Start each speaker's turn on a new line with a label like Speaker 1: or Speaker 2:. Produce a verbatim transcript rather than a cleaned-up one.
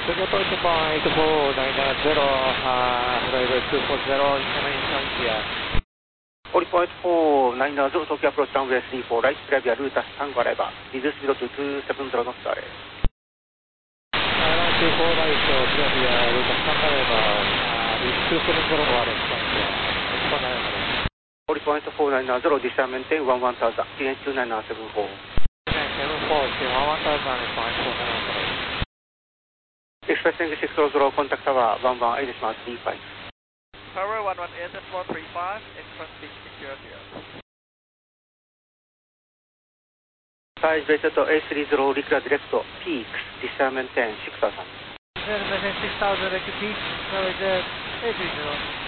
Speaker 1: Togo Deutsche Bahn eight four nine nine zero, uh, Flight two four zero, incoming Francia.
Speaker 2: Oli point four nine nine zero, Tokyo approach runway three four right, Flavia Ruta Tango Arriva, reduce speed to two seven zero knots array.
Speaker 1: two four right, Flavia Ruta Tango Arriva, uh, two seven zero one, Francia.
Speaker 2: Oli point four nine nine zero, descent maintain one one thousand, T N two nine nine seven four.
Speaker 1: seven four, one thousand is fine, four nine zero.
Speaker 2: Express English six zero zero, contact tower one one eight Mark three five.
Speaker 3: Tower one one eight four three five, Express six zero zero.
Speaker 2: Size base to A three zero, Recla direct peaks, descent maintain six thousand.
Speaker 1: six thousand, peaks, so it's A three zero.